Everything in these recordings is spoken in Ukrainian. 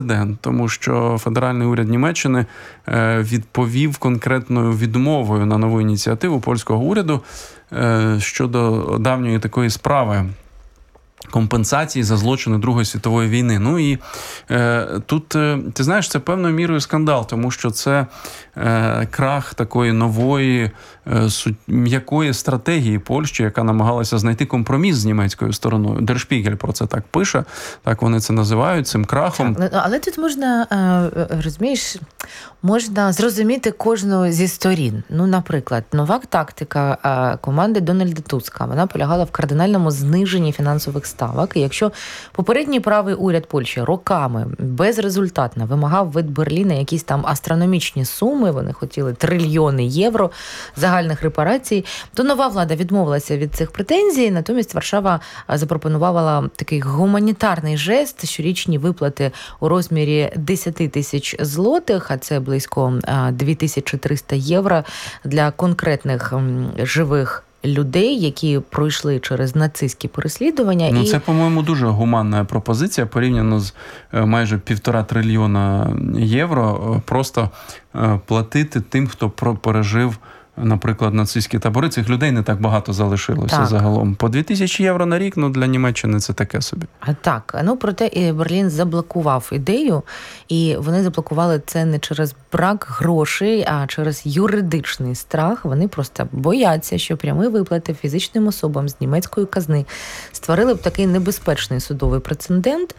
тому що федеральний уряд Німеччини відповів конкретною відмовою на нову ініціативу польського уряду щодо давньої такої справи компенсації за злочини Другої світової війни. Ну і тут, ти знаєш, це певною мірою скандал, тому що це крах такої нової, м'якої стратегії Польщі, яка намагалася знайти компроміс з німецькою стороною. Der Spiegel про це так пише, так вони це називають, цим крахом. Так, але тут можна, розумієш, можна зрозуміти кожну зі сторін. Ну, наприклад, нова тактика команди Дональда Туска, вона полягала в кардинальному зниженні фінансових ставок. І якщо попередній правий уряд Польщі роками безрезультатно вимагав від Берліна якісь там астрономічні суми, вони хотіли трильйони євро загальних репарацій, то нова влада відмовилася від цих претензій, натомість Варшава запропонувала такий гуманітарний жест, щорічні виплати у розмірі 10 тисяч злотих, а це близько 2300 євро для конкретних живих людей, які пройшли через нацистські переслідування. Ну, це, по-моєму, дуже гуманна пропозиція, порівняно з майже 1,5 трильйона євро, просто платити тим, хто пережив, наприклад, нацистські табори. Цих людей не так багато залишилося так. Загалом. По 2000 євро на рік, ну, для Німеччини це таке собі. Так, ну, проте і Берлін заблокував ідею, і вони заблокували це не через брак грошей, а через юридичний страх. Вони просто бояться, що прямі виплати фізичним особам з німецької казни створили б такий небезпечний судовий прецедент.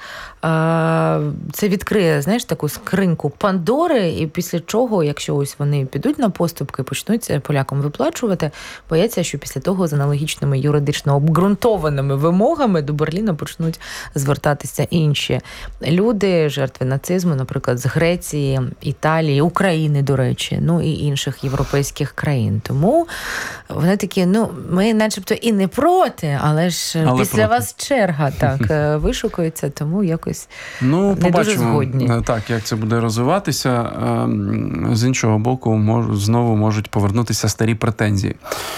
Це відкриє, знаєш, таку скриньку Пандори, і після чого, якщо ось вони підуть на поступки, почнуть полякам виплачувати, бояться, що після того з аналогічними юридично обґрунтованими вимогами до Берліна почнуть звертатися інші люди, жертви нацизму, наприклад, з Греції, Італії, України, до речі, ну і інших європейських країн. Тому вони такі, ну, ми начебто і не проти, але після проти. вас черга так вишукується, тому якось не дуже згодні. Так, як це буде розвиватися. З іншого боку, знову можуть повернутися старі претензії.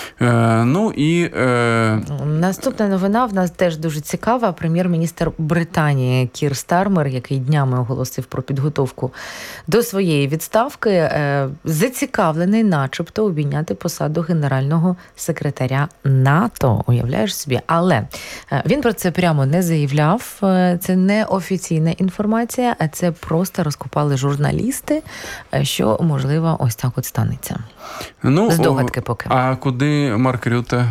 Наступна новина в нас теж дуже цікава. Прем'єр-міністр Британії Кір Стармер, який днями оголосив про підготовку до своєї відставки, зацікавлений начебто обійняти посаду генерального секретаря НАТО. Уявляєш собі? Але він про це прямо не заявляв. Це не офіційна інформація, а це просто розкопали журналісти, що, можливо, ось так от станеться. Здогадки поки. А куди Марк Рюте?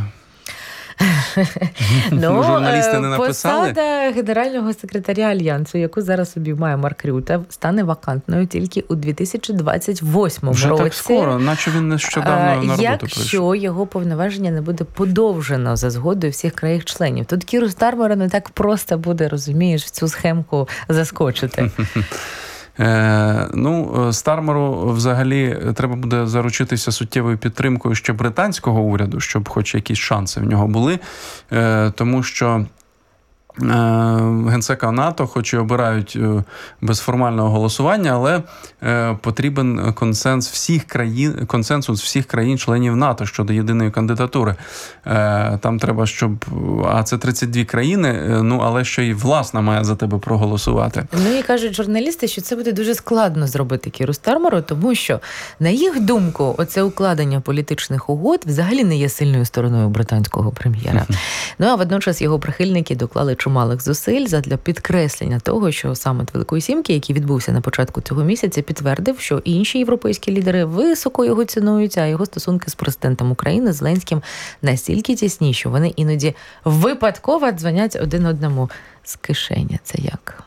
Журналісти не написали? Посада генерального секретаря Альянсу, яку зараз обіймає Марк Рюте, стане вакантною тільки у 2028 році. Вже так скоро, наче він нещодавно на роботу прийшов. Якщо його повноваження не буде подовжено за згодою всіх країн-членів. Тут Кіру Стармера не так просто буде, розумієш, в цю схемку заскочити. Стармеру взагалі треба буде заручитися суттєвою підтримкою ще британського уряду, щоб хоч якісь шанси в нього були, тому що генсека НАТО, хоч і обирають без формального голосування, але потрібен консенсус всіх країн-членів НАТО щодо єдиної кандидатури. Там треба, щоб... А це 32 країни, але ще й власна має за тебе проголосувати. І кажуть журналісти, що це буде дуже складно зробити Кіру Стармеру, тому що, на їх думку, оце укладення політичних угод взагалі не є сильною стороною британського прем'єра. А водночас його прихильники доклали чималих зусиль задля підкреслення того, що саміт Великої Сімки, який відбувся на початку цього місяця, підтвердив, що інші європейські лідери високо його цінують, а його стосунки з президентом України Зеленським настільки тісні, що вони іноді випадково дзвонять один одному з кишені. Це як?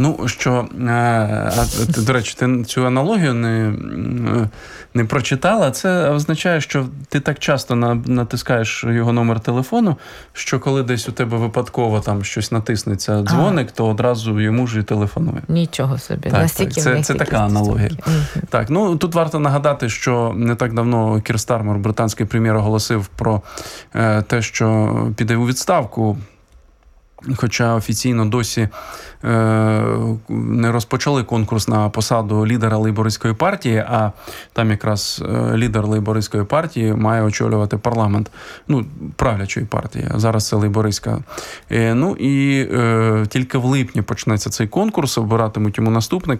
До речі, ти цю аналогію не прочитала. Це означає, що ти так часто натискаєш його номер телефону, що коли десь у тебе випадково там щось натиснеться дзвоник, то одразу йому ж і телефонує. Нічого собі. Так, це така аналогія. Так, тут варто нагадати, що не так давно Кір Стармер, британський прем'єр, оголосив про те, що піде у відставку Хоча офіційно досі не розпочали конкурс на посаду лідера Лейбористської партії, а там якраз лідер Лейбористської партії має очолювати парламент, правлячої партії, а зараз це Лейбористська. І тільки в липні почнеться цей конкурс, обиратимуть йому наступника.